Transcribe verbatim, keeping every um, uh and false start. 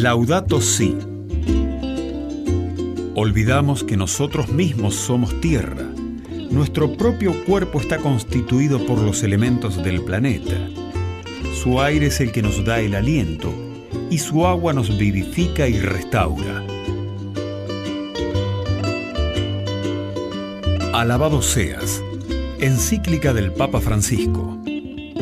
Laudato Si. Olvidamos que nosotros mismos somos tierra. Nuestro propio cuerpo está constituido por los elementos del planeta. Su aire es el que nos da el aliento y su agua nos vivifica y restaura. Alabado seas. Encíclica del Papa Francisco.